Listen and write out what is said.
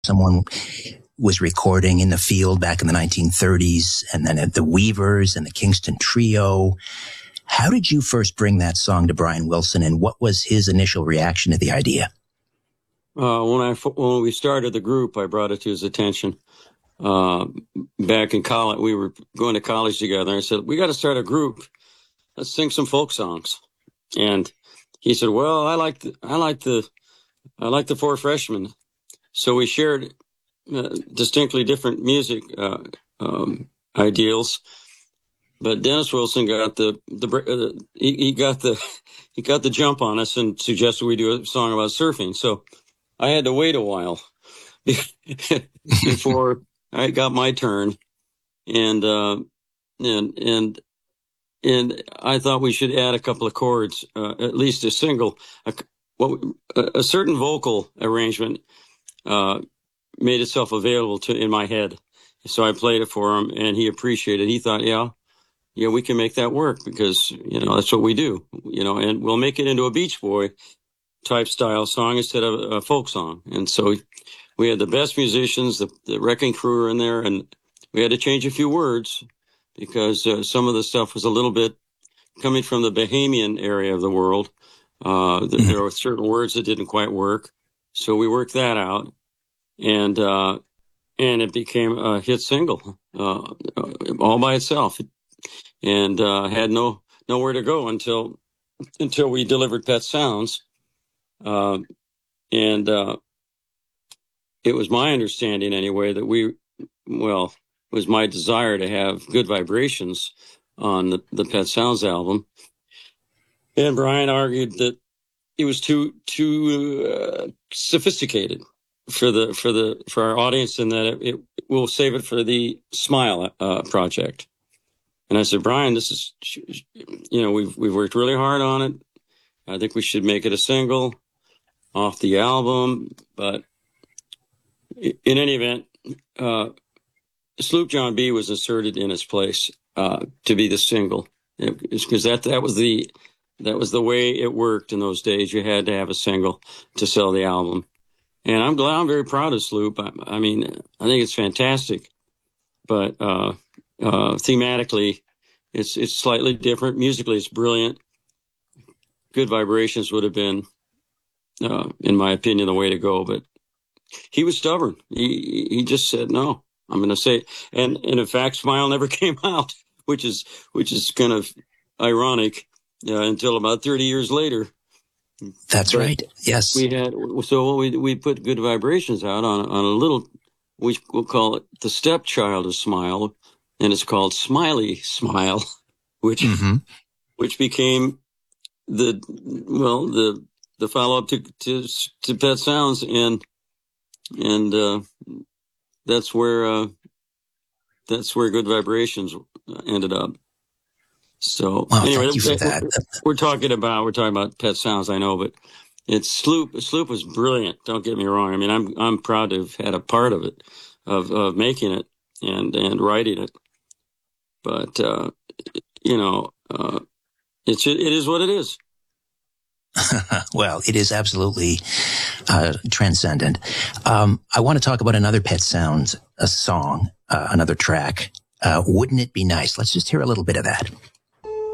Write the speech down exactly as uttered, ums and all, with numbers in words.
someone was recording in the field back in the nineteen thirties, and then at the Weavers and the Kingston Trio. How did you first bring that song to Brian Wilson, and what was his initial reaction to the idea? Uh, when I when we started the group, I brought it to his attention. Uh, back in college, we were going to college together. I said, "We got to start a group. Let's sing some folk songs." And he said, "Well, I like the, I like the I like the Four Freshmen." So we shared uh, distinctly different music uh, um, ideals. But Dennis Wilson got the the uh, he, he got the he got the jump on us and suggested we do a song about surfing. So I had to wait a while before I got my turn, and uh, and and and I thought we should add a couple of chords, uh, at least a single. A, what a, a certain vocal arrangement uh, made itself available to in my head, so I played it for him, and he appreciated it. He thought, yeah. Yeah, we can make that work because, you know, that's what we do, you know, and we'll make it into a Beach Boy type style song instead of a folk song. And so we had the best musicians, the, the Wrecking Crew were in there, and we had to change a few words because uh, some of the stuff was a little bit coming from the Bahamian area of the world. Uh, there were certain words that didn't quite work. So we worked that out, and, uh, and it became a hit single, uh, all by itself. And uh, had no nowhere to go until until we delivered Pet Sounds, uh, and uh, it was my understanding anyway that we, well, it was my desire to have Good Vibrations on the, the Pet Sounds album, and Brian argued that it was too too uh, sophisticated for the for the for our audience, and that it, it will save it for the Smile uh, project. And I said, Brian, this is, you know, we've we've worked really hard on it. I think we should make it a single off the album. But in any event, uh, Sloop John B was inserted in its place uh, to be the single, because that that was the that was the way it worked in those days. You had to have a single to sell the album, and I'm glad. I'm very proud of Sloop. I, I mean, I think it's fantastic, but. Uh, Uh, thematically, it's it's slightly different. Musically, it's brilliant. Good Vibrations would have been, uh, in my opinion, the way to go. But he was stubborn. He he just said no. I'm going to say, and and in fact, Smile never came out, which is which is kind of ironic uh, until about thirty years later. That's but right. Yes, we had so we we put Good Vibrations out on on a little. We will call it the stepchild of Smile. And it's called Smiley Smile, which mm-hmm. which became the well the the follow up to, to to Pet Sounds, and and uh, that's where uh, that's where Good Vibrations ended up. So well, anyway, thank you for that. We're talking about we're talking about Pet Sounds, I know, but it's Sloop. Sloop was brilliant. Don't get me wrong. I mean, I'm I'm proud to have had a part of it, of of making it and and writing it. But, uh, you know, uh, it's, it is what it is. Well, it is absolutely uh, transcendent. Um, I want to talk about another Pet Sounds, a song, uh, another track. Uh, Wouldn't It Be Nice? Let's just hear a little bit of that.